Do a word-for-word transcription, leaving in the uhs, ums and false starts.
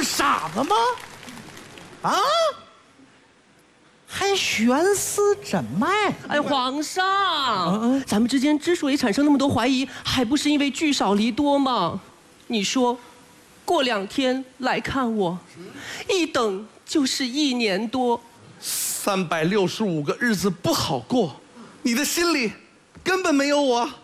是傻子吗？啊？还悬丝诊脉？ 哎，皇上，咱们之间之所以产生那么多怀疑，还不是因为聚少离多吗？你说，过两天来看我，一等就是一年多。 三百六十五个日子不好过，你的心里根本没有我。